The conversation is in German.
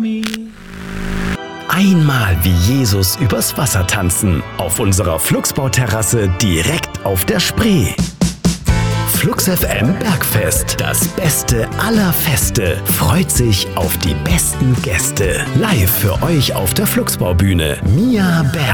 Einmal wie Jesus übers Wasser tanzen. Auf unserer Flugsbauterrasse direkt auf der Spree. Flux FM Bergfest, das Beste aller Feste, freut sich auf die besten Gäste. Live für euch auf der Flugsbaubühne. Mia Berg.